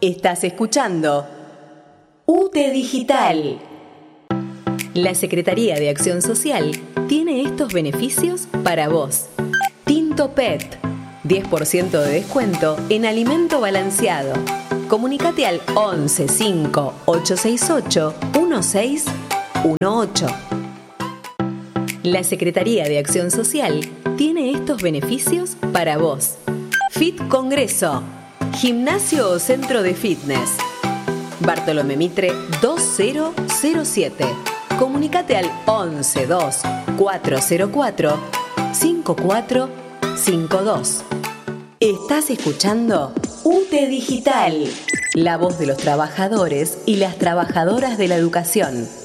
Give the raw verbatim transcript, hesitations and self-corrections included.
Estás escuchando U T E Digital. La Secretaría de Acción Social tiene estos beneficios para vos. Tinto Pet, diez por ciento de descuento en alimento balanceado. Comunicate al once cinco ocho seis ocho uno seis uno ocho. La Secretaría de Acción Social tiene estos beneficios para vos. Fit Congreso, gimnasio o centro de fitness. Bartolomé Mitre dos mil siete. Comunicate al once dos cuatro cero cuatro cinco cuatro cinco dos. Estás escuchando U T E Digital, la voz de los trabajadores y las trabajadoras de la educación.